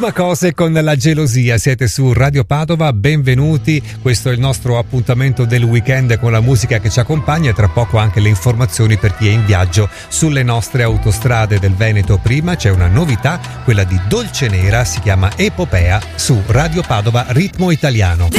Fuma cose con la gelosia, siete su Radio Padova, benvenuti, questo è il nostro appuntamento del weekend con la musica che ci accompagna e tra poco anche le informazioni per chi è in viaggio sulle nostre autostrade del Veneto. Prima c'è una novità, quella di Dolce Nera, si chiama Epopea su Radio Padova Ritmo Italiano.